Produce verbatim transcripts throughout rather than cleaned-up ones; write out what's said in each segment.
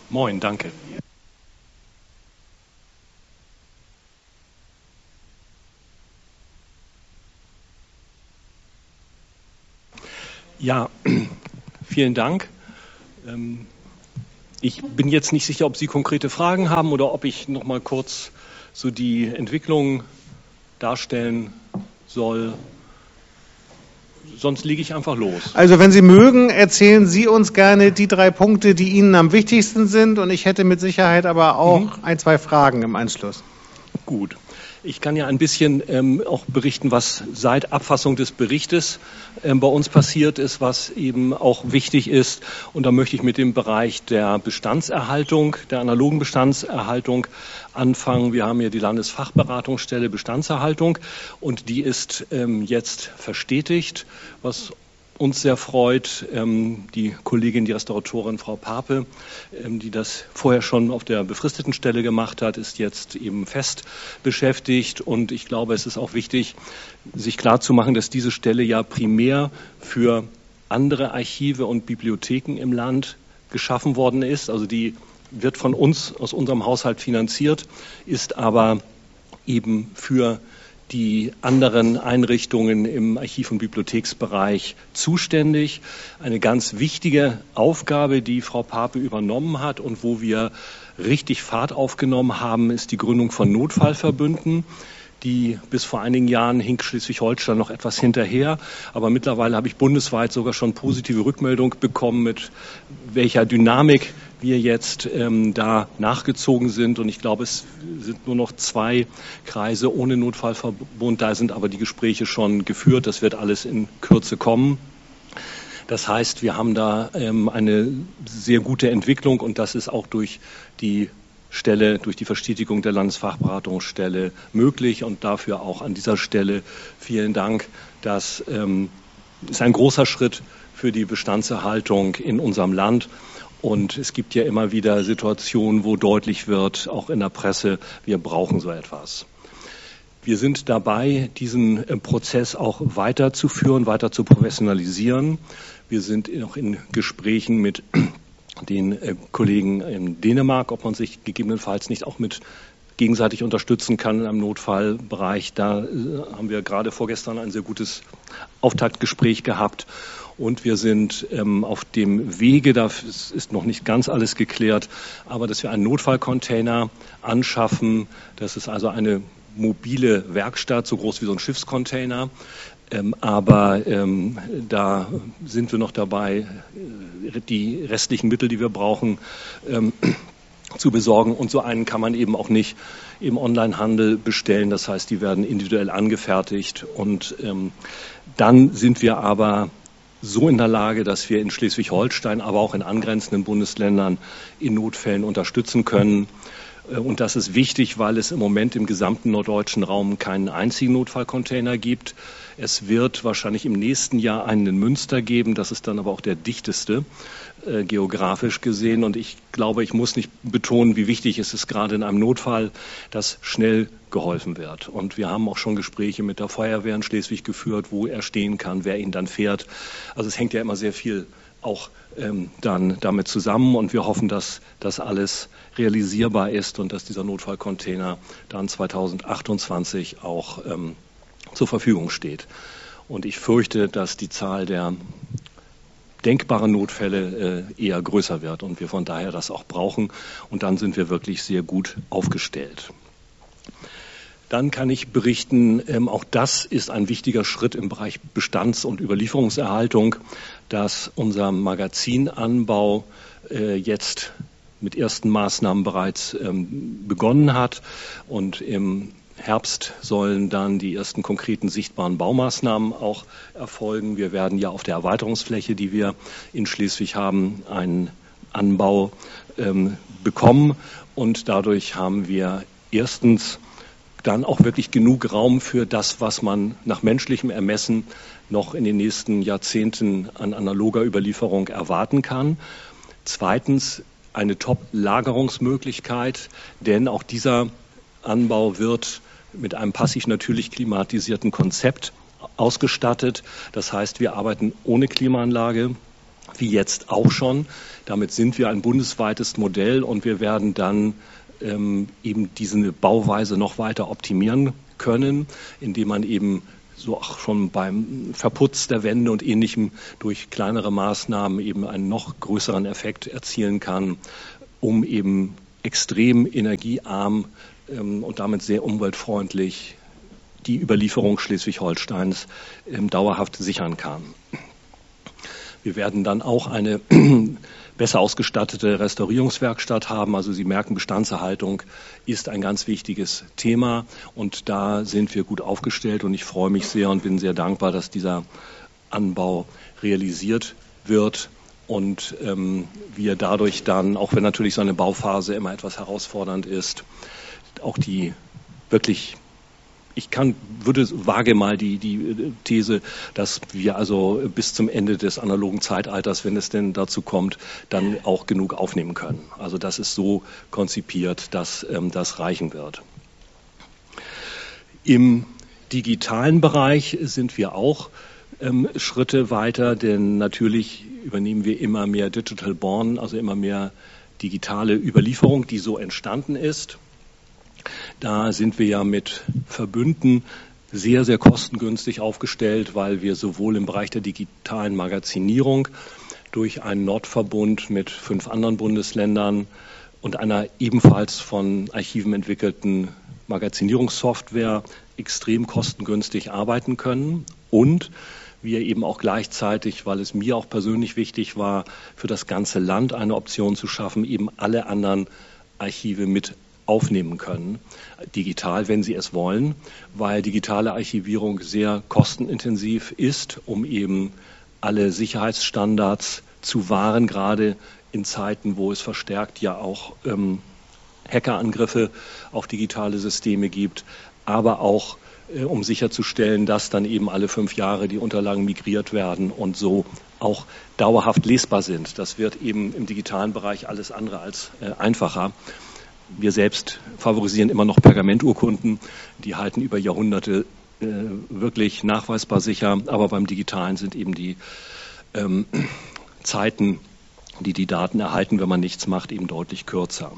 Moin, danke. Ja, vielen Dank. Ich bin jetzt nicht sicher, ob Sie konkrete Fragen haben oder ob ich noch mal kurz so die Entwicklung darstellen soll. Sonst lege ich einfach los. Also wenn Sie mögen, erzählen Sie uns gerne die drei Punkte, die Ihnen am wichtigsten sind. Und ich hätte mit Sicherheit aber auch mhm. ein, zwei Fragen im Anschluss. Gut. Ich kann ja ein bisschen ähm, auch berichten, was seit Abfassung des Berichtes ähm, bei uns passiert ist, was eben auch wichtig ist. Und da möchte ich mit dem Bereich der Bestandserhaltung, der analogen Bestandserhaltung anfangen. Wir haben hier die Landesfachberatungsstelle Bestandserhaltung und die ist ähm, jetzt verstetigt, was uns sehr freut. Ähm, die Kollegin, die Restauratorin Frau Pape, ähm, die das vorher schon auf der befristeten Stelle gemacht hat, ist jetzt eben fest beschäftigt. Und ich glaube, es ist auch wichtig, sich klarzumachen, dass diese Stelle ja primär für andere Archive und Bibliotheken im Land geschaffen worden ist. Also die wird von uns aus unserem Haushalt finanziert, ist aber eben für die anderen Einrichtungen im Archiv- und Bibliotheksbereich zuständig. Eine ganz wichtige Aufgabe, die Frau Pape übernommen hat und wo wir richtig Fahrt aufgenommen haben, ist die Gründung von Notfallverbünden. Die bis vor einigen Jahren hinkt Schleswig-Holstein noch etwas hinterher. Aber mittlerweile habe ich bundesweit sogar schon positive Rückmeldung bekommen, mit welcher Dynamik wir jetzt ähm, da nachgezogen sind. Und ich glaube, es sind nur noch zwei Kreise ohne Notfallverbund. Da sind aber die Gespräche schon geführt. Das wird alles in Kürze kommen. Das heißt, wir haben da ähm, eine sehr gute Entwicklung und das ist auch durch die Stelle, durch die Verstetigung der Landesfachberatungsstelle möglich und dafür auch an dieser Stelle vielen Dank. Das ähm, ist ein großer Schritt für die Bestandserhaltung in unserem Land. Und es gibt ja immer wieder Situationen, wo deutlich wird, auch in der Presse, wir brauchen so etwas. Wir sind dabei, diesen Prozess auch weiterzuführen, weiter zu professionalisieren. Wir sind noch in Gesprächen mit den äh, Kollegen in Dänemark, ob man sich gegebenenfalls nicht auch mit gegenseitig unterstützen kann im Notfallbereich. Da äh, haben wir gerade vorgestern ein sehr gutes Auftaktgespräch gehabt und wir sind ähm, auf dem Wege, da ist noch nicht ganz alles geklärt, aber dass wir einen Notfallcontainer anschaffen. Das ist also eine mobile Werkstatt, so groß wie so ein Schiffscontainer. Ähm, aber ähm, da sind wir noch dabei, die restlichen Mittel, die wir brauchen, ähm, zu besorgen. Und so einen kann man eben auch nicht im Onlinehandel bestellen. Das heißt, die werden individuell angefertigt. Und ähm, dann sind wir aber so in der Lage, dass wir in Schleswig-Holstein, aber auch in angrenzenden Bundesländern in Notfällen unterstützen können. Und das ist wichtig, weil es im Moment im gesamten norddeutschen Raum keinen einzigen Notfallcontainer gibt. Es wird wahrscheinlich im nächsten Jahr einen in Münster geben. Das ist dann aber auch der dichteste, äh, geografisch gesehen. Und ich glaube, ich muss nicht betonen, wie wichtig es ist, gerade in einem Notfall, dass schnell geholfen wird. Und wir haben auch schon Gespräche mit der Feuerwehr in Schleswig geführt, wo er stehen kann, wer ihn dann fährt. Also es hängt ja immer sehr viel auch ähm, dann damit zusammen und wir hoffen, dass das alles realisierbar ist und dass dieser Notfallcontainer dann zweitausendachtundzwanzig auch ähm, zur Verfügung steht. Und ich fürchte, dass die Zahl der denkbaren Notfälle äh, eher größer wird und wir von daher das auch brauchen und dann sind wir wirklich sehr gut aufgestellt. Dann kann ich berichten, ähm, auch das ist ein wichtiger Schritt im Bereich Bestands- und Überlieferungserhaltung, dass unser Magazinanbau äh, jetzt mit ersten Maßnahmen bereits ähm, begonnen hat und im Herbst sollen dann die ersten konkreten sichtbaren Baumaßnahmen auch erfolgen. Wir werden ja auf der Erweiterungsfläche, die wir in Schleswig haben, einen Anbau ähm, bekommen und dadurch haben wir erstens dann auch wirklich genug Raum für das, was man nach menschlichem Ermessen noch in den nächsten Jahrzehnten an analoger Überlieferung erwarten kann. Zweitens eine Top-Lagerungsmöglichkeit, denn auch dieser Anbau wird mit einem passiv natürlich klimatisierten Konzept ausgestattet. Das heißt, wir arbeiten ohne Klimaanlage. wie jetzt auch schon. Damit sind wir ein bundesweites Modell und wir werden dann ähm, eben diese Bauweise noch weiter optimieren können, indem man eben so auch schon beim Verputz der Wände und Ähnlichem durch kleinere Maßnahmen eben einen noch größeren Effekt erzielen kann, um eben extrem energiearm ähm, und damit sehr umweltfreundlich die Überlieferung Schleswig-Holsteins ähm, dauerhaft sichern kann. Wir werden dann auch eine besser ausgestattete Restaurierungswerkstatt haben. Also Sie merken, Bestandserhaltung ist ein ganz wichtiges Thema und da sind wir gut aufgestellt und ich freue mich sehr und bin sehr dankbar, dass dieser Anbau realisiert wird und ähm, wir dadurch dann, auch wenn natürlich so eine Bauphase immer etwas herausfordernd ist, auch die wirklich Ich kann, würde wage mal die, die These, dass wir also bis zum Ende des analogen Zeitalters, wenn es denn dazu kommt, dann auch genug aufnehmen können. Also das ist so konzipiert, dass ähm, das reichen wird. Im digitalen Bereich sind wir auch ähm, Schritte weiter, denn natürlich übernehmen wir immer mehr Digital Born, also immer mehr digitale Überlieferung, die so entstanden ist. Da sind wir ja mit Verbünden sehr, sehr kostengünstig aufgestellt, weil wir sowohl im Bereich der digitalen Magazinierung durch einen Nordverbund mit fünf anderen Bundesländern und einer ebenfalls von Archiven entwickelten Magazinierungssoftware extrem kostengünstig arbeiten können und wir eben auch gleichzeitig, weil es mir auch persönlich wichtig war, für das ganze Land eine Option zu schaffen, eben alle anderen Archive mit aufnehmen können, digital, wenn sie es wollen, weil digitale Archivierung sehr kostenintensiv ist, um eben alle Sicherheitsstandards zu wahren, gerade in Zeiten, wo es verstärkt ja auch ähm, Hackerangriffe auf digitale Systeme gibt, aber auch äh, um sicherzustellen, dass dann eben alle fünf Jahre die Unterlagen migriert werden und so auch dauerhaft lesbar sind. Das wird eben im digitalen Bereich alles andere als äh, einfacher. Wir selbst favorisieren immer noch Pergamenturkunden, die halten über Jahrhunderte äh, wirklich nachweisbar sicher, aber beim Digitalen sind eben die ähm, Zeiten, die die Daten erhalten, wenn man nichts macht, eben deutlich kürzer.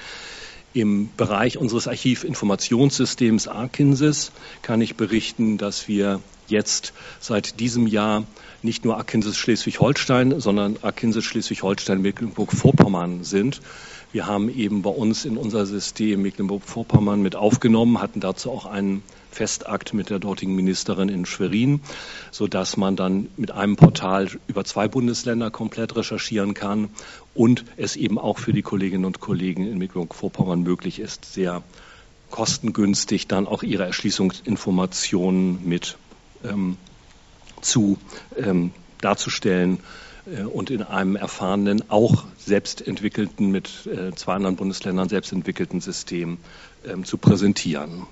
Im Bereich unseres Archivinformationssystems Arkinsis kann ich berichten, dass wir jetzt seit diesem Jahr nicht nur Arkinsis Schleswig-Holstein, sondern Arkinsis Schleswig-Holstein-Mecklenburg-Vorpommern sind. Wir haben eben bei uns in unser System Mecklenburg-Vorpommern mit aufgenommen, hatten dazu auch einen Festakt mit der dortigen Ministerin in Schwerin, sodass man dann mit einem Portal über zwei Bundesländer komplett recherchieren kann und es eben auch für die Kolleginnen und Kollegen in Mecklenburg-Vorpommern möglich ist, sehr kostengünstig dann auch ihre Erschließungsinformationen mit ähm, zu ähm, darzustellen und in einem erfahrenen, auch selbst entwickelten, mit äh, zwei anderen Bundesländern selbst entwickelten System ähm, zu präsentieren.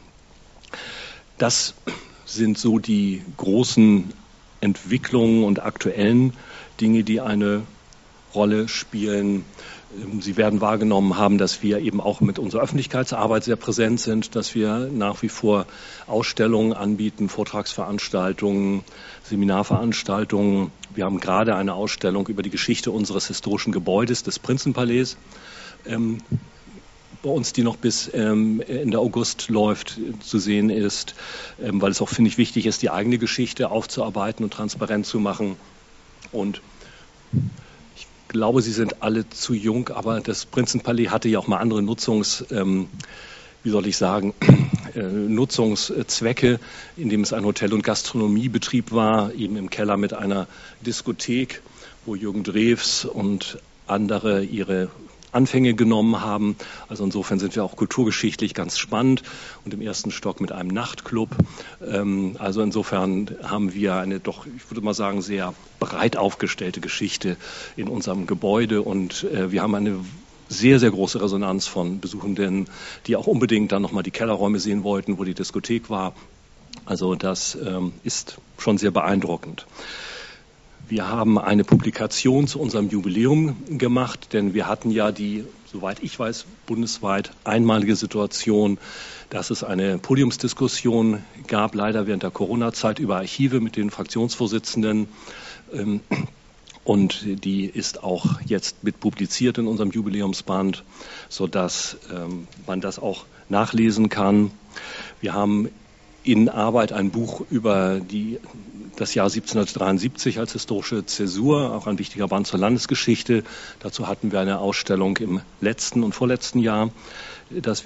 Das sind so die großen Entwicklungen und aktuellen Dinge, die eine Rolle spielen. Sie werden wahrgenommen haben, dass wir eben auch mit unserer Öffentlichkeitsarbeit sehr präsent sind, dass wir nach wie vor Ausstellungen anbieten, Vortragsveranstaltungen, Seminarveranstaltungen. Wir haben gerade eine Ausstellung über die Geschichte unseres historischen Gebäudes, des Prinzenpalais, ähm, bei uns, die noch bis ähm, Ende August läuft, zu sehen ist, ähm, weil es auch, finde ich, wichtig ist, die eigene Geschichte aufzuarbeiten und transparent zu machen. Und ich glaube, Sie sind alle zu jung, aber das Prinzenpalais hatte ja auch mal andere Nutzungs, ähm, wie soll ich sagen, äh, Nutzungszwecke, indem es ein Hotel- und Gastronomiebetrieb war, eben im Keller mit einer Diskothek, wo Jürgen Drews und andere ihre Anfänge genommen haben. Also insofern sind wir auch kulturgeschichtlich ganz spannend und im ersten Stock mit einem Nachtclub. Also insofern haben wir eine doch, ich würde mal sagen, sehr breit aufgestellte Geschichte in unserem Gebäude und wir haben eine sehr, sehr große Resonanz von Besuchenden, die auch unbedingt dann nochmal die Kellerräume sehen wollten, wo die Diskothek war. Also das ist schon sehr beeindruckend. Wir haben eine Publikation zu unserem Jubiläum gemacht, denn wir hatten ja die, soweit ich weiß, bundesweit einmalige Situation, dass es eine Podiumsdiskussion gab, leider während der Corona-Zeit über Archive mit den Fraktionsvorsitzenden. Und die ist auch jetzt mit publiziert in unserem Jubiläumsband, sodass ähm, man das auch nachlesen kann. Wir haben in Arbeit ein Buch über die, das Jahr siebzehnhundertdreiundsiebzig als historische Zäsur, auch ein wichtiger Band zur Landesgeschichte. Dazu hatten wir eine Ausstellung im letzten und vorletzten Jahr, das